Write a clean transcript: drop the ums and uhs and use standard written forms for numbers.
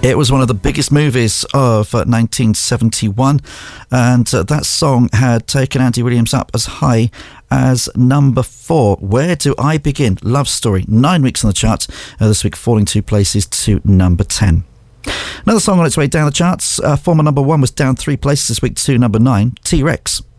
It was one of the biggest movies of 1971, and that song had taken Andy Williams up as high as number 4. Where Do I Begin? Love Story, 9 weeks on the charts, this week falling 2 places to number 10. Another song on its way down the charts, former number 1 was down 3 places this week to number 9, T-Rex.